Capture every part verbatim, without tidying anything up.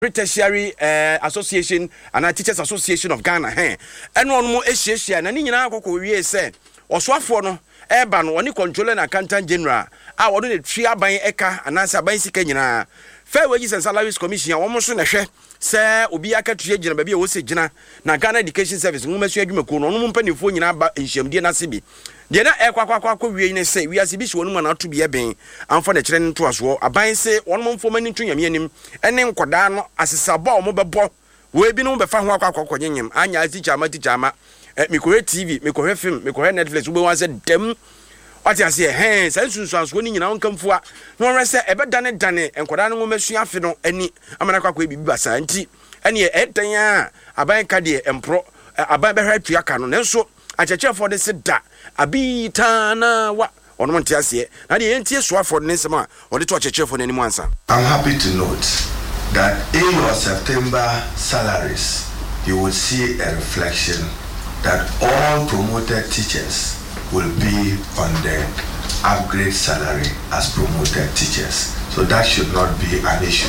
Tertiary uh, Association and a Teachers Association of Ghana. Hey, and one more issue, and any Nako we say, or Swafono, Urban, one controller and accountant general. I want to tria by Eka and answer by Sikena. Fair Wages and Salaries Commission, almost on a share, Sir Ubiaka Triage, baby, was a Jena, Nagana Education Service, Mumashu Jumakuno, no penny phone in Abba in Shamdiana Sibi. Diana Equa, we say, we are Sibish one man out to be a bang, and for the training to us war, a bind say one month for many to Yaminim, and then Quadano as a sabo mobile. We be known by Fan Waka Coconim, Anya teacher, my teacher, Mikore T V, Mikore film, Mikore Netflix, we was a dem. What I say, hey, since I was winning in Uncle for no rest, ever done it, done it, and Quadano Messia Fino, any America will be Bassanti, any Etania, a bank cadia and pro, a baby head to your canon, and so. A church for the Sida, a beatana, what on one tears here, and the N T S for Nisama, or the church for any answer. I'm happy to note that in your September salaries, you will see a reflection that all promoted teachers will be on the upgrade salary as promoted teachers. So that should not be an issue.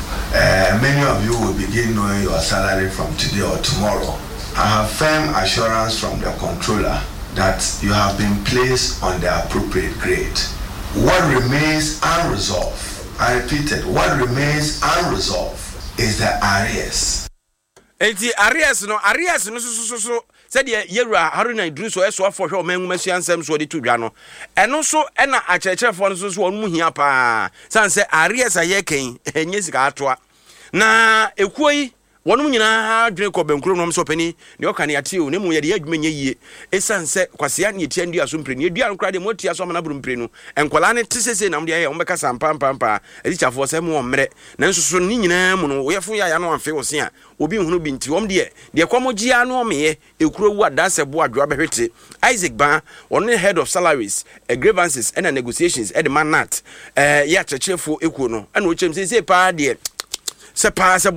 Uh, many of you will begin knowing your salary from today or tomorrow. I have firm assurance from the controller that you have been placed on the appropriate grade. What remains unresolved, I repeated, what remains unresolved is the arrears. The arrears, no, arrears, no, so, so, so, said ye, Yera, Haruna, Drew, so as for your men, Messi and Sam, so the two Jano. And also, Anna, a church for us one Muhiapa. San say, arrears are yeking, and yes, Gatua. Na, a quay. One woman ha drink of Bencrum so penny, the Okani at you, Nemu yet many ye, a sunset, Quasiani tendi as umprin, you don't cry the motia some anabrum prenu, and Colane tisses in Amdia, Omeka Sam Pam Pampa, a little for some more mere, Nanso Nina, wherefore I know and feels here, will be who been to Om dear, the Comogiano me, a crew what does a board rubberity, Isaac Bar, one head of salaries, a grievances and negotiations at the man not, uh, yet a cheerful equino, and which him say, pa dear. Indeed,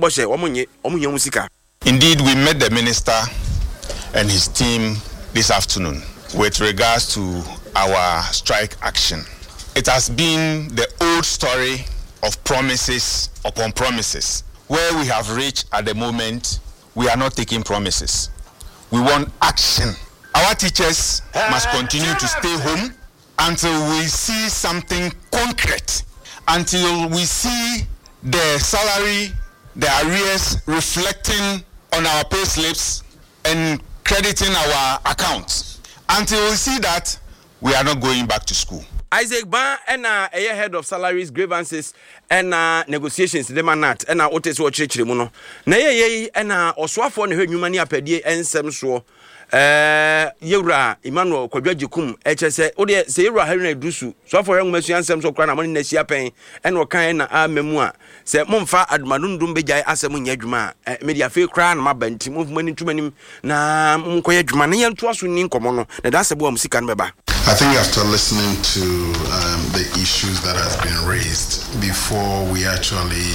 we met the minister and his team this afternoon with regards to our strike action. It has been the old story of promises upon promises. Where we have reached at the moment, we are not taking promises. We want action. Our teachers must continue to stay home until we see something concrete, until we see the salary, the arrears reflecting on our pay slips and crediting our accounts. Until we see that, we are not going back to school. Isaac Ban and uh, a head of salaries, grievances, and uh, negotiations, the manat, and our Otis or Church Mono. Nay, and uh, Oswafo and her humania per day and some so. Uh, Yura Emmanuel Kwajukum, H S A, Odia, Sayra Henry Dusu, so for young Monsieur Sam so cran among Nessia Pain, and Wakana a memoir. Say Monfa ad Manundum Beja Asamun Yajuma, Media Fair Cran, Mabent, move money to many na Mkoyajmanian to us in Comono, that's a bomb sick and beba. I think after listening to um, the issues that has been raised before we actually,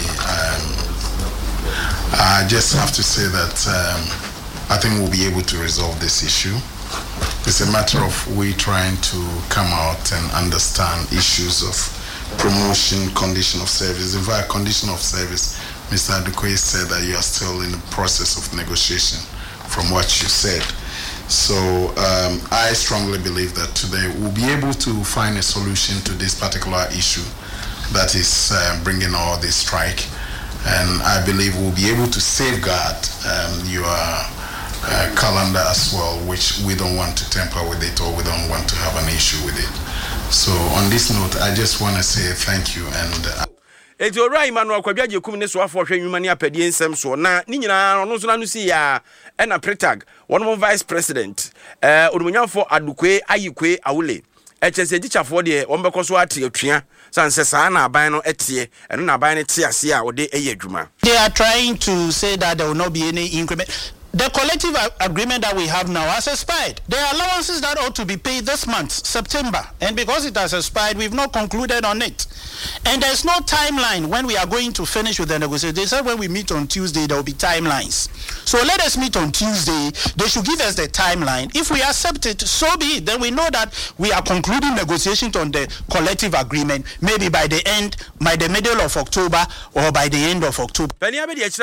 um, I just have to say that. Um, I think we'll be able to resolve this issue. It's a matter of we trying to come out and understand issues of promotion, condition of service. In fact, condition of service, Mister Adekoye said that you are still in the process of negotiation from what you said. So um, I strongly believe that today we'll be able to find a solution to this particular issue that is uh, bringing all this strike. And I believe we'll be able to safeguard um, your Uh, calendar as well, which we don't want to tamper with it, or we don't want to have an issue with it. So on this note, I just want to say thank you. And uh, it's all right, Manuel Kwabiaji Kumne so for Humania Pedian Samso. Na Nina no so see ya and a pretag, one more vice president. Uh Urumunya for Adukwe Ayikwe Awule. H S A teacher for the Ombekoswa Tia. Sansana Bino Etie and Nabine Tiasia or de Ayedruma. They are trying to say that there will not be any increment. The collective agreement that we have now has expired. There are allowances that ought to be paid this month, September. And because it has expired, we've not concluded on it. And there's no timeline when we are going to finish with the negotiation. They said when we meet on Tuesday, there will be timelines. So let us meet on Tuesday. They should give us the timeline. If we accept it, so be it. Then we know that we are concluding negotiations on the collective agreement, maybe by the end, by the middle of October or by the end of October.